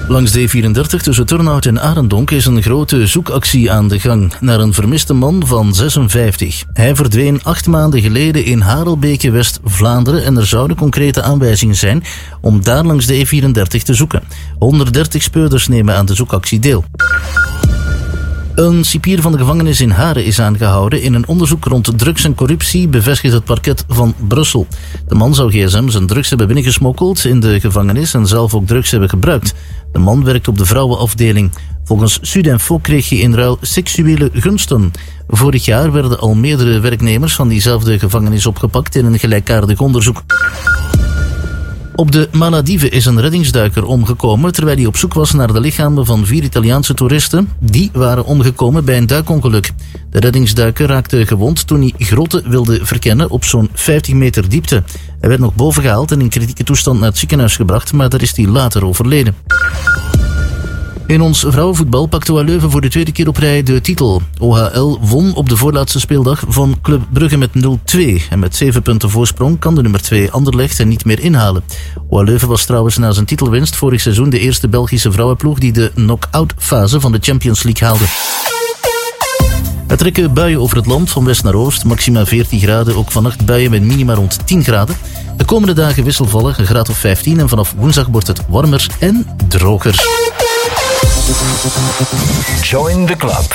Langs de E34 tussen Turnhout en Arendonk is een grote zoekactie aan de gang naar een vermiste man van 56. Hij verdween 8 maanden geleden in Harelbeke, West-Vlaanderen, en er zouden concrete aanwijzingen zijn om daar langs de E34 te zoeken. 130 speurders nemen aan de zoekactie deel. Een cipier van de gevangenis in Haren is aangehouden in een onderzoek rond drugs en corruptie, bevestigt het parket van Brussel. De man zou gsm's en drugs hebben binnengesmokkeld in de gevangenis en zelf ook drugs hebben gebruikt. De man werkt op de vrouwenafdeling. Volgens Sudinfo kreeg hij in ruil seksuele gunsten. Vorig jaar werden al meerdere werknemers van diezelfde gevangenis opgepakt in een gelijkaardig onderzoek. Op de Malediven is een reddingsduiker omgekomen terwijl hij op zoek was naar de lichamen van 4 Italiaanse toeristen. Die waren omgekomen bij een duikongeluk. De reddingsduiker raakte gewond toen hij grotten wilde verkennen op zo'n 50 meter diepte. Hij werd nog boven gehaald en in kritieke toestand naar het ziekenhuis gebracht, maar daar is hij later overleden. In ons vrouwenvoetbal pakte OHL Leuven voor de 2e keer op rij de titel. OHL won op de voorlaatste speeldag van Club Brugge met 0-2. En met 7 punten voorsprong kan de nummer 2 Anderlecht er niet meer inhalen. OHL Leuven was trouwens na zijn titelwinst vorig seizoen de eerste Belgische vrouwenploeg die de knock-out fase van de Champions League haalde. Er trekken buien over het land van west naar oost, maxima 14 graden, ook vannacht buien met minima rond 10 graden. De komende dagen wisselvallig, een graad of 15 en vanaf woensdag wordt het warmer en droger. Join the club.